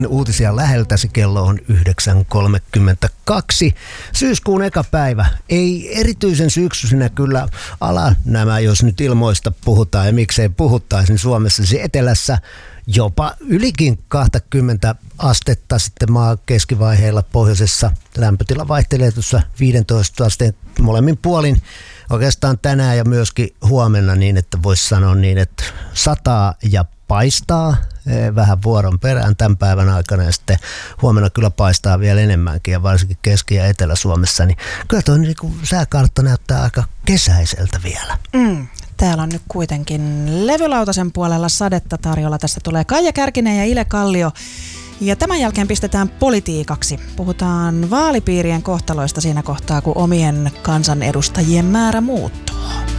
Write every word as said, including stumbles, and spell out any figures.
Uutisia läheltäsi, kello on yhdeksän kolmekymmentäkaksi. Syyskuun eka päivä. Ei erityisen syksyisenä kyllä ala nämä, jos nyt ilmoista puhutaan ja miksei puhuttaisi, niin Suomessa siis etelässä jopa ylikin kaksikymmentä astetta, sitten maa keskivaiheilla pohjoisessa lämpötila vaihtelee tuossa viisitoista asteen molemmin puolin. Oikeastaan tänään ja myöskin huomenna niin, että voisi sanoa niin, että sataa ja paistaa vähän vuoron perään tämän päivän aikana ja sitten huomenna kyllä paistaa vielä enemmänkin ja varsinkin Keski- ja Etelä-Suomessa, niin kyllä tuo niin kuin sääkartta näyttää aika kesäiseltä vielä. Mm. Täällä on nyt kuitenkin Levylautasen puolella sadetta tarjolla. Tässä tulee Kaija Kärkinen ja Ile Kallio. Ja tämän jälkeen pistetään politiikaksi. Puhutaan vaalipiirien kohtaloista siinä kohtaa, kun omien kansanedustajien määrä muuttuu.